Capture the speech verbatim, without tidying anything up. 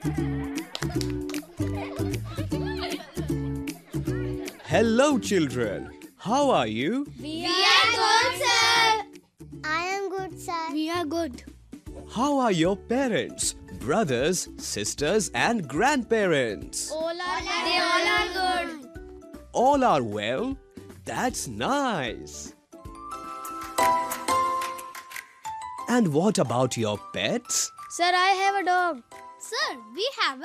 Hello, children. How are you? We are good, sir. I am good, sir. We are good. How are your parents, brothers, sisters, and grandparents? All are they all are good. All are well? That's nice. And what about your pets? Sir, I have a dog. Sir, we have